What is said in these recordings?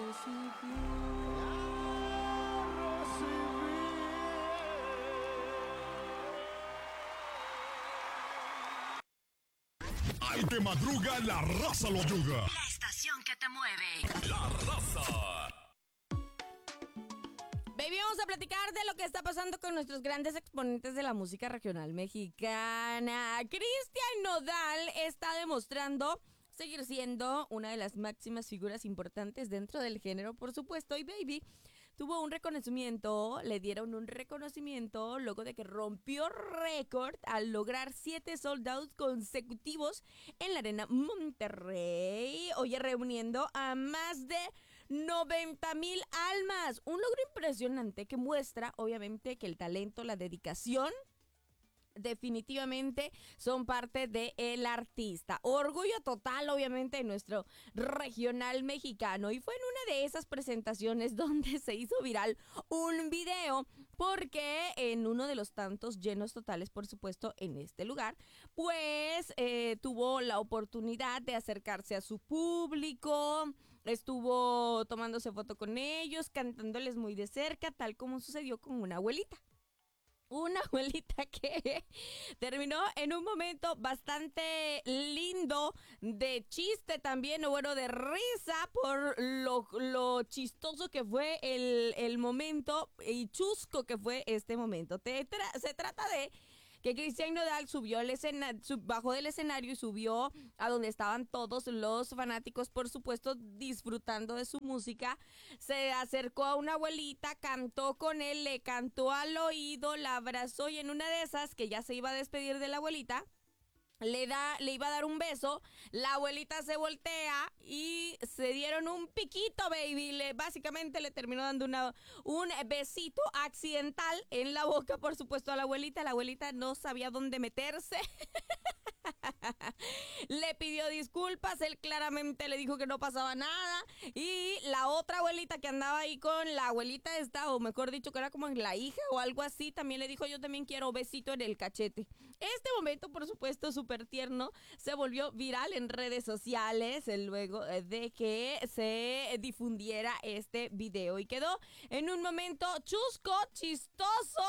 Al que madruga, la raza lo ayuda. La estación que te mueve. La raza. Baby, vamos a platicar de lo que está pasando con nuestros grandes exponentes de la música regional mexicana. Cristian Nodal está demostrando seguir siendo una de las máximas figuras importantes dentro del género, por supuesto. Y Baby tuvo un reconocimiento, le dieron un reconocimiento luego de que rompió récord al lograr 7 sold out consecutivos en la Arena Monterrey. Oye, reuniendo a más de 90,000 almas. Un logro impresionante que muestra, obviamente, que el talento, la dedicación definitivamente son parte del artista. Orgullo total, obviamente, de nuestro regional mexicano. Y fue en una de esas presentaciones donde se hizo viral un video, porque en uno de los tantos llenos totales, por supuesto, en este lugar, pues tuvo la oportunidad de acercarse a su público, estuvo tomándose foto con ellos, cantándoles muy de cerca, tal como sucedió con una abuelita. Una abuelita que terminó en un momento bastante lindo, de chiste también, o bueno, de risa por lo chistoso que fue el momento y chusco que fue este momento. Se trata de que Cristian Nodal bajó del escenario y subió a donde estaban todos los fanáticos, por supuesto, disfrutando de su música. Se acercó a una abuelita, cantó con él, le cantó al oído, la abrazó, y en una de esas, que ya se iba a despedir de la abuelita, le iba a dar un beso, la abuelita se voltea y se dieron un piquito, baby. Básicamente le terminó dando un besito accidental en la boca, por supuesto, a la abuelita. La abuelita no sabía dónde meterse. Le pidió disculpas, él claramente le dijo que no pasaba nada, y la otra abuelita que andaba ahí con la abuelita esta, o mejor dicho, que era como la hija o algo así, también le dijo: yo también quiero besito en el cachete. Este momento, por supuesto, súper tierno, se volvió viral en redes sociales luego de que se difundiera este video, y quedó en un momento chusco, chistoso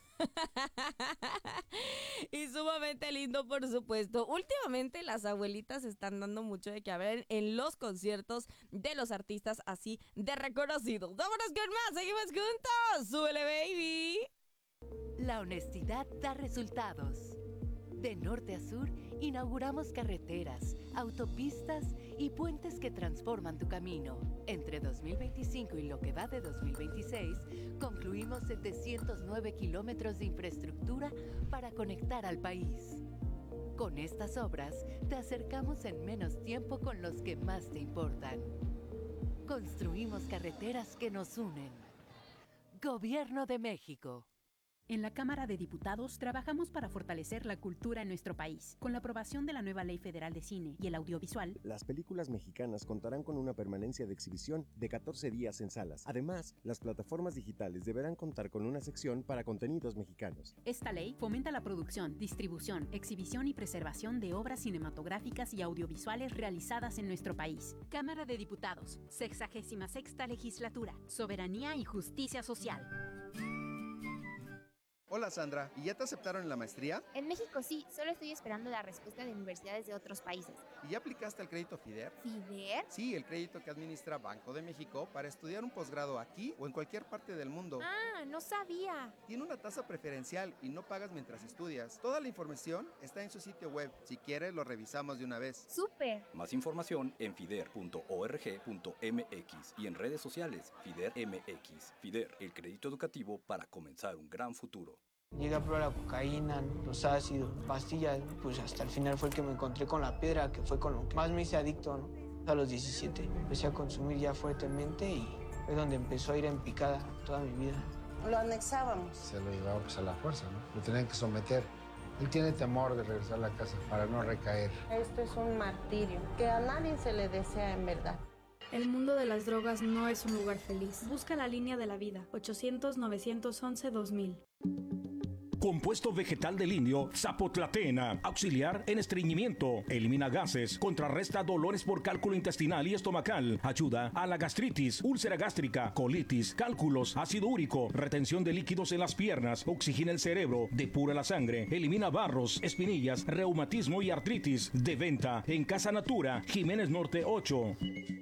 y sumamente lindo, por supuesto. Últimamente las abuelitas están dando mucho de qué hablar en los conciertos de los artistas así de reconocidos. Vámonos con más, seguimos juntos. ¡Súbele, baby! La honestidad da resultados. De norte a sur, inauguramos carreteras, autopistas y puentes que transforman tu camino. Entre 2025 y lo que va de 2026, concluimos 709 kilómetros de infraestructura para conectar al país. Con estas obras, te acercamos en menos tiempo con los que más te importan. Construimos carreteras que nos unen. Gobierno de México. En la Cámara de Diputados trabajamos para fortalecer la cultura en nuestro país. Con la aprobación de la nueva Ley Federal de Cine y el Audiovisual, las películas mexicanas contarán con una permanencia de exhibición de 14 días en salas. Además, las plataformas digitales deberán contar con una sección para contenidos mexicanos. Esta ley fomenta la producción, distribución, exhibición y preservación de obras cinematográficas y audiovisuales realizadas en nuestro país. Cámara de Diputados, 66ª Legislatura, Soberanía y Justicia Social. Hola Sandra, ¿y ya te aceptaron en la maestría? En México sí, solo estoy esperando la respuesta de universidades de otros países. ¿Y ya aplicaste al crédito FIDER? ¿FIDER? Sí, el crédito que administra Banco de México para estudiar un posgrado aquí o en cualquier parte del mundo. Ah, no sabía. Tiene una tasa preferencial y no pagas mientras estudias. Toda la información está en su sitio web. Si quieres, lo revisamos de una vez. ¡Súper! Más información en fider.org.mx y en redes sociales FIDER MX. FIDER, el crédito educativo para comenzar un gran futuro. Llegué a probar la cocaína, los ácidos, pastillas, pues hasta el final fue el que me encontré con la piedra, que fue con lo que más me hice adicto, ¿no? A los 17 empecé a consumir ya fuertemente y fue donde empezó a ir en picada toda mi vida. Lo anexábamos. Se lo llevaba pues a la fuerza, ¿no? Lo tenían que someter. Él tiene temor de regresar a la casa para no recaer. Esto es un martirio que a nadie se le desea en verdad. El mundo de las drogas no es un lugar feliz. Busca la línea de la vida, 800-911-2000. Compuesto vegetal del indio Zapotlatena. Auxiliar en estreñimiento. Elimina gases. Contrarresta dolores por cálculo intestinal y estomacal. Ayuda a la gastritis, úlcera gástrica, colitis, cálculos, ácido úrico, retención de líquidos en las piernas. Oxigena el cerebro. Depura la sangre. Elimina barros, espinillas, reumatismo y artritis. De venta en Casa Natura, Jiménez Norte 8.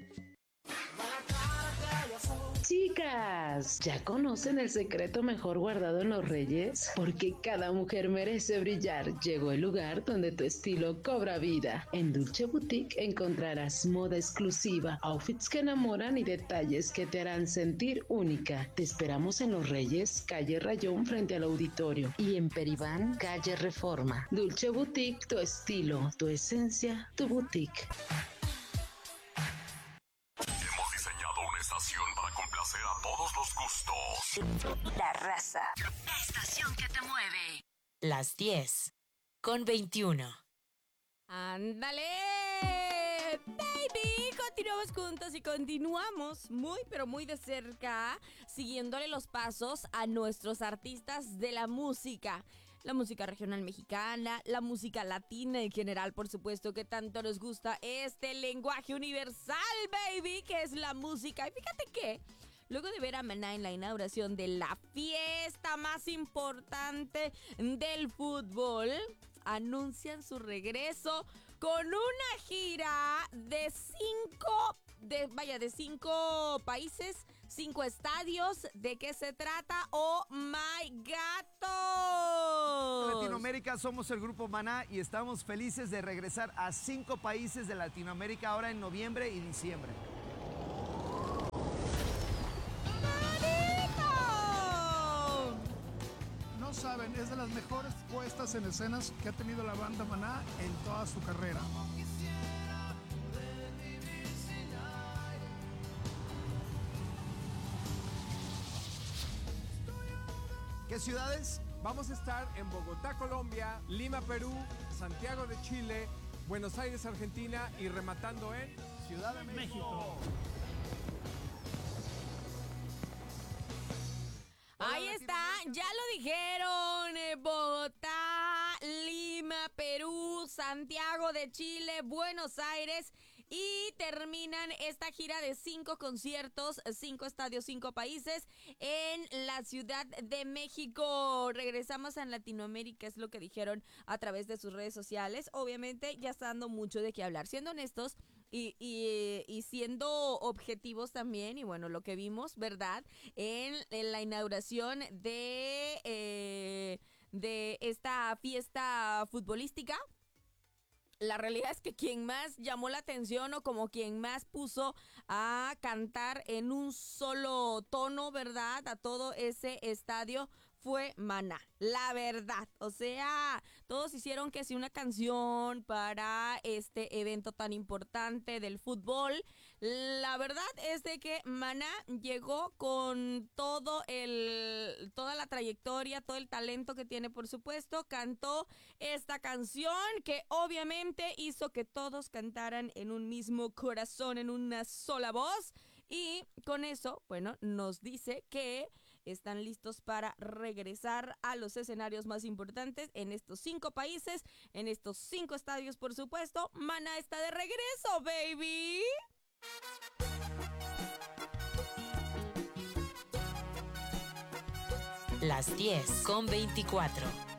Chicas, ¿ya conocen el secreto mejor guardado en los Reyes? Porque cada mujer merece brillar. Llegó el lugar donde tu estilo cobra vida. En Dulce Boutique encontrarás moda exclusiva, outfits que enamoran y detalles que te harán sentir única. Te esperamos en Los Reyes, calle Rayón frente al auditorio, y en Peribán, calle Reforma. Dulce Boutique, tu estilo, tu esencia, tu boutique. Para complacer a todos los gustos. La Raza. La estación que te mueve. Las 10:21. ¡Ándale! Baby, continuamos juntos y continuamos muy pero muy de cerca siguiéndole los pasos a nuestros artistas de la música regional mexicana, la música latina en general, por supuesto, que tanto nos gusta este lenguaje universal, baby, que es la música. Y fíjate que luego de ver a Maná en la inauguración de la fiesta más importante del fútbol, anuncian su regreso con una gira de 5 países, 5 estadios. ¿De qué se trata? ¡Oh, my gato! Latinoamérica, somos el grupo Maná y estamos felices de regresar a 5 países de Latinoamérica ahora en noviembre y diciembre. No saben, es de las mejores puestas en escenas que ha tenido la banda Maná en toda su carrera. ¿Qué ciudades? Vamos a estar en Bogotá, Colombia, Lima, Perú, Santiago de Chile, Buenos Aires, Argentina y rematando en Ciudad de México. Ahí está, ya lo dijeron, Bogotá, Lima, Perú, Santiago de Chile, Buenos Aires. Y terminan esta gira de 5 conciertos, 5 estadios, 5 países en la Ciudad de México. Regresamos a Latinoamérica, es lo que dijeron a través de sus redes sociales. Obviamente ya está dando mucho de qué hablar. Siendo honestos y siendo objetivos también, y bueno, lo que vimos, ¿verdad? En la inauguración de esta fiesta futbolística. La realidad es que quien más llamó la atención o como quien más puso a cantar en un solo tono, ¿verdad?, a todo ese estadio fue Maná, la verdad. O sea, todos hicieron que sí una canción para este evento tan importante del fútbol. La verdad es de que Maná llegó con toda la trayectoria, todo el talento que tiene, por supuesto. Cantó esta canción que obviamente hizo que todos cantaran en un mismo corazón, en una sola voz. Y con eso, bueno, nos dice que están listos para regresar a los escenarios más importantes en estos 5 países, en estos 5 estadios, por supuesto. Maná está de regreso, baby. Las 10:24.